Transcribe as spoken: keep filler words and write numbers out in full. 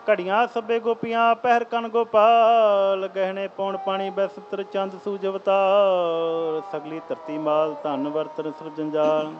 ਘੜੀਆਂ ਸੱਬੇ ਗੋਪੀਆਂ ਪਹਿਰ ਕਨ ਗੋਪਾਲ, ਗਹਿਣੇ ਪੌਣ ਪਾਣੀ ਬੈਸਤਰ ਚੰਦ ਸੂਜ ਅਵਤਾਰ, ਸਗਲੀ ਧਰਤੀ ਮਾਲ ਧਨ ਵਰਤਨ ਸਿਰਜਣਹਾਰ।